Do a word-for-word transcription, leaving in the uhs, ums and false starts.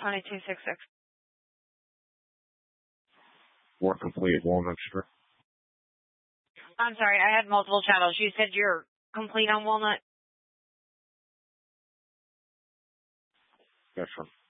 twenty-two sixty-six. More complete Walnut Street. I'm sorry, I had multiple channels. You said you're complete on Walnut? Yes, sir.